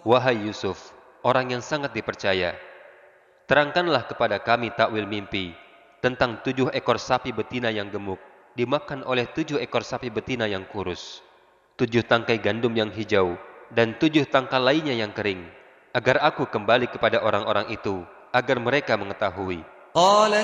Wahai Yusuf, orang yang sangat dipercaya, terangkanlah kepada kami takwil mimpi tentang 7 ekor sapi betina yang gemuk dimakan oleh 7 ekor sapi betina yang kurus, 7 tangkai gandum yang hijau, dan 7 tangkai lainnya yang kering, agar aku kembali kepada orang-orang itu, agar mereka mengetahui.